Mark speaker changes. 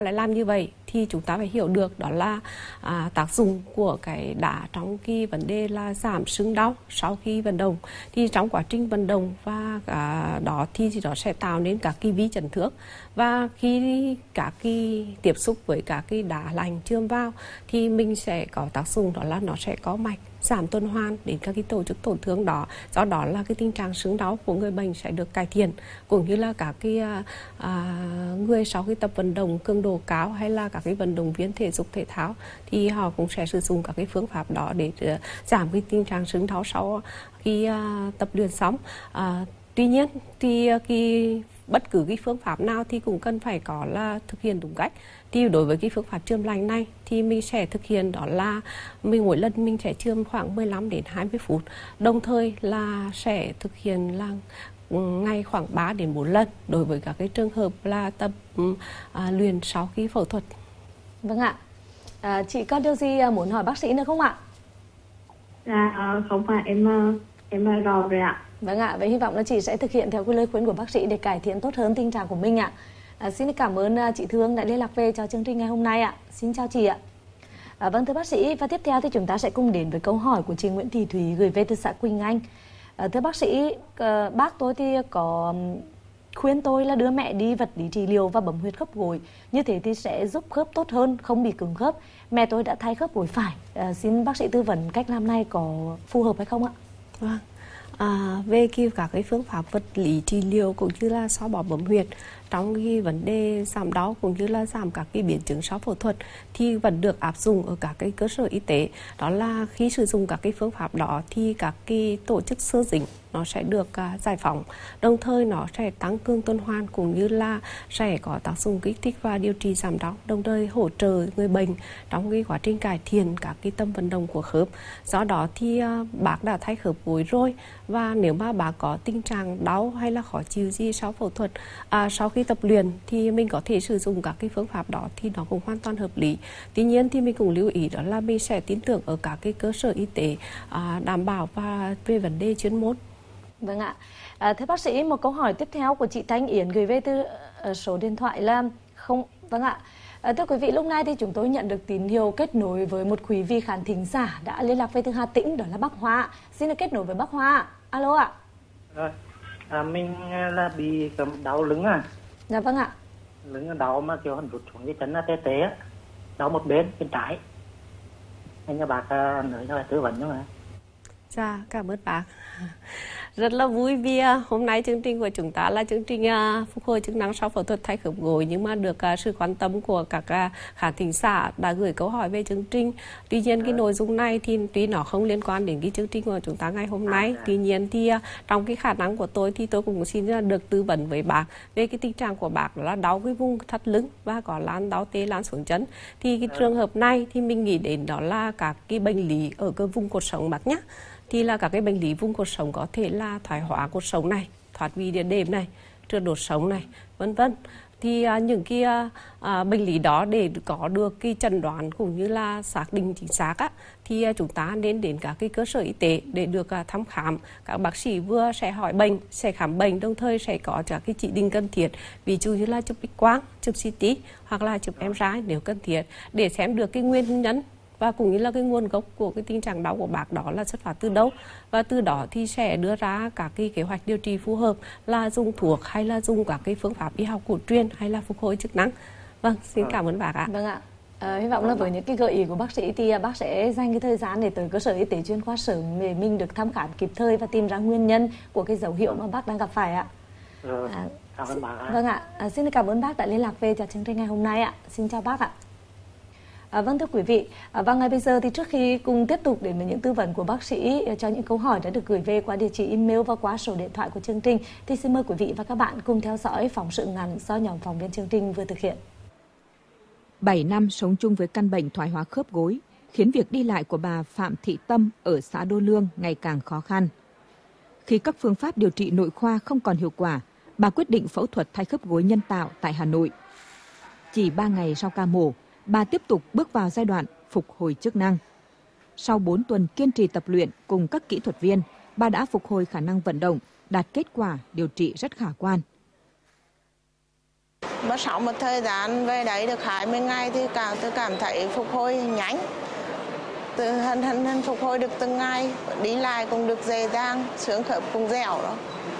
Speaker 1: Lại làm như vậy thì chúng ta phải hiểu được đó là tác dụng của cái đá trong cái vấn đề là giảm sưng đau sau khi vận động. Thì trong quá trình vận động và đó thì nó sẽ tạo nên các cái vi chấn thương, và khi các cái tiếp xúc với các cái đá lạnh chườm vào thì mình sẽ có tác dụng đó là nó sẽ có mạch, giảm tuần hoàn đến các cái tổ chức tổn thương đó. Do đó là cái tình trạng sưng đau của người bệnh sẽ được cải thiện, cũng như là các cái người sau khi tập vận động cường độ cao hay là các cái vận động viên thể dục thể thao thì họ cũng sẽ sử dụng các cái phương pháp đó để giảm cái tình trạng sưng đau sau khi tập luyện xong. Tuy nhiên thì bất cứ cái phương pháp nào thì cũng cần phải có là thực hiện đúng cách. Thì đối với cái phương pháp chườm lành này thì mình sẽ thực hiện đó là mỗi lần mình sẽ chườm khoảng 15 đến 20 phút. Đồng thời là sẽ thực hiện là ngày khoảng 3 đến 4 lần đối với các cái trường hợp là tập luyện sau khi phẫu thuật.
Speaker 2: Vâng ạ. Chị có điều gì muốn hỏi bác sĩ nữa không ạ?
Speaker 3: Không phải, em rõ rồi ạ.
Speaker 2: Vâng ạ, vậy hy vọng là chị sẽ thực hiện theo cái lời khuyên của bác sĩ để cải thiện tốt hơn tình trạng của mình ạ. Xin cảm ơn chị Thương đã liên lạc về cho chương trình ngày hôm nay ạ. Xin chào chị ạ. Vâng thưa bác sĩ, và tiếp theo thì chúng ta sẽ cùng đến với câu hỏi của chị Nguyễn Thị Thúy gửi về từ xã Quỳnh Anh. Thưa bác sĩ, bác tôi thì có khuyên tôi là đưa mẹ đi vật lý trị liệu và bấm huyệt khớp gối. Như thế thì sẽ giúp khớp tốt hơn, không bị cứng khớp. Mẹ tôi đã thay khớp gối phải. Xin bác sĩ tư vấn cách làm này có phù hợp hay không ạ?
Speaker 1: Vâng. Về các cái phương pháp vật lý trị liệu cũng như là xoa bóp bấm huyệt trong cái vấn đề giảm đau cũng như là giảm các cái biến chứng sau phẫu thuật thì vẫn được áp dụng ở các cái cơ sở y tế. Đó là khi sử dụng các cái phương pháp đó thì các cái tổ chức xơ dính nó sẽ được giải phóng, đồng thời nó sẽ tăng cường tuần hoàn cũng như là sẽ có tác dụng kích thích và điều trị giảm đau, đồng thời hỗ trợ người bệnh trong cái quá trình cải thiện các cái tâm vận động của khớp. Do đó thì bác đã thay khớp gối rồi, và nếu mà bác có tình trạng đau hay là khó chịu gì sau phẫu thuật, sau khi tập luyện thì mình có thể sử dụng các cái phương pháp đó thì nó cũng hoàn toàn hợp lý. Tuy nhiên thì mình cũng lưu ý đó là mình sẽ tin tưởng ở các cái cơ sở y tế đảm bảo và về vấn đề chuyên môn.
Speaker 2: Vâng ạ. Thưa bác sĩ, một câu hỏi tiếp theo của chị Thanh Yến gửi về từ số điện thoại là không. Vâng ạ. Thưa quý vị, lúc này thì chúng tôi nhận được tín hiệu kết nối với một quý vị khán thính giả đã liên lạc về từ Hà Tĩnh, đó là bác Hoa. Xin được kết nối với bác Hoa. Alo ạ.
Speaker 4: Rồi, mình là bị đau lưng à?
Speaker 2: Dạ vâng ạ.
Speaker 4: Lưng đau mà kiểu rụt xuống cái chân tê tê á, đau một bên trái. Anh cho bác nói cho tư vấn nữa.
Speaker 1: Dạ, cảm ơn bác. Rất là vui vì hôm nay chương trình của chúng ta là chương trình phục hồi chức năng sau phẫu thuật thay khớp gối, nhưng mà được sự quan tâm của các khán thính giả đã gửi câu hỏi về chương trình. Tuy nhiên cái nội dung này thì tuy nó không liên quan đến cái chương trình của chúng ta ngày hôm nay. Tuy nhiên thì trong cái khả năng của tôi thì tôi cũng xin được tư vấn với bác về cái tình trạng của bác là đau cái vùng thắt lưng và có đau tê lan xuống chân. Thì cái trường hợp này thì mình nghĩ đến đó là các cái bệnh lý ở cái vùng cột sống bác nhé. Thì là các cái bệnh lý vùng cột sống có thể là thoái hóa cột sống này, thoát vị đĩa đệm này, trượt đột sống này, vân vân. Thì những cái bệnh lý đó để có được cái chẩn đoán cũng như là xác định chính xác thì chúng ta nên đến các cái cơ sở y tế để được thăm khám. Các bác sĩ vừa sẽ hỏi bệnh, sẽ khám bệnh, đồng thời sẽ có các cái chỉ định cần thiết, ví dụ như là chụp X-quang, chụp CT hoặc là chụp MRI nếu cần thiết, để xem được cái nguyên nhân và cũng như là cái nguồn gốc của cái tình trạng đau của bác đó là xuất phát từ đâu, và từ đó thì sẽ đưa ra các cái kế hoạch điều trị phù hợp, là dùng thuốc hay là dùng các cái phương pháp y học cổ truyền hay là phục hồi chức năng. Vâng, xin cảm ơn bác ạ.
Speaker 2: Vâng ạ. Hy vọng là với những cái gợi ý của bác sĩ thì bác sẽ dành cái thời gian để tới cơ sở y tế chuyên khoa sớm để mình được thăm khám kịp thời và tìm ra nguyên nhân của cái dấu hiệu mà bác đang gặp phải ạ.
Speaker 4: Cảm ơn bác ạ.
Speaker 2: Vâng ạ. Xin cảm ơn bác đã liên lạc về cho chương trình ngày hôm nay ạ. Xin chào bác ạ. Vâng thưa quý vị, và ngay bây giờ thì trước khi cùng tiếp tục đến với những tư vấn của bác sĩ cho những câu hỏi đã được gửi về qua địa chỉ email và qua số điện thoại của chương trình, thì xin mời quý vị và các bạn cùng theo dõi phóng sự ngắn do nhóm phóng viên chương trình vừa thực hiện.
Speaker 5: 7 năm sống chung với căn bệnh thoái hóa khớp gối khiến việc đi lại của bà Phạm Thị Tâm ở xã Đô Lương ngày càng khó khăn. Khi các phương pháp điều trị nội khoa không còn hiệu quả, bà quyết định phẫu thuật thay khớp gối nhân tạo tại Hà Nội. Chỉ 3 ngày sau ca mổ, bà tiếp tục bước vào giai đoạn phục hồi chức năng. Sau 4 tuần kiên trì tập luyện cùng các kỹ thuật viên, bà đã phục hồi khả năng vận động, đạt kết quả điều trị rất khả quan.
Speaker 6: mà sau một thời gian về đấy được 20 ngày thì tôi cảm thấy phục hồi nhanh. Từ hân phục hồi được từng ngày, đi lại cũng được dễ dàng, xương khớp cũng dẻo đó.